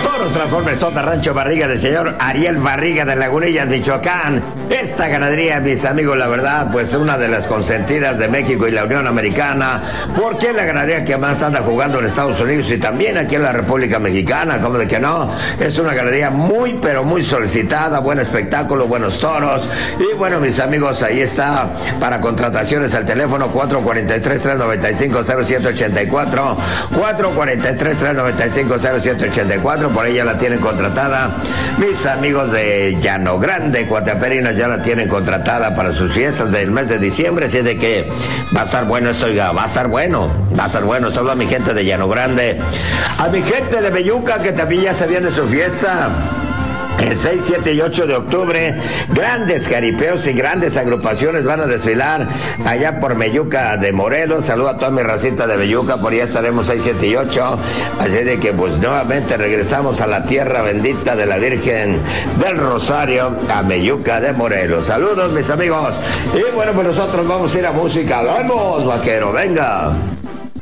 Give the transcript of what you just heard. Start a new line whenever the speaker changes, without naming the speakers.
Toros Transformers son de Rancho Barriga del señor Ariel Barriga de Lagunillas, Michoacán. Esta ganadería, mis amigos, la verdad, pues una de las consentidas de México y la Unión Americana, porque es la ganadería que más anda jugando en Estados Unidos y también aquí en la República Mexicana, como de que no. Es una ganadería muy, pero muy solicitada, buen espectáculo, buenos toros. Y bueno, mis amigos, ahí está, para contrataciones al teléfono 443-395-0784, 443-395-0784, por ahí ya la tienen contratada. Mis amigos de Llano Grande, Cuataperinas, ya la tienen contratada para sus fiestas del mes de diciembre, así de que va a estar bueno esto, oiga, va a estar bueno. Solo a mi gente de Llano Grande, a mi gente de Belluca, que también ya se viene su fiesta. El 6, 7 y 8 de octubre, grandes jaripeos y grandes agrupaciones van a desfilar allá por Belluca de Morelos. Saludo a toda mi racita de Belluca, por allá estaremos 6, 7 y 8. Así de que pues nuevamente regresamos a la tierra bendita de la Virgen del Rosario, a Belluca de Morelos. Saludos, mis amigos. Y bueno, pues nosotros vamos a ir a música. ¡Vamos, vaquero! ¡Venga!